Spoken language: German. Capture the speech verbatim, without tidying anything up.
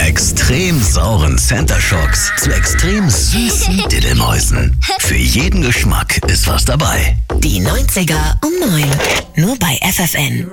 extrem sauren Center Shocks zu extrem süßen Diddelmäusen. Für jeden Geschmack ist was dabei. Die neunziger um neun. Nur bei F F N.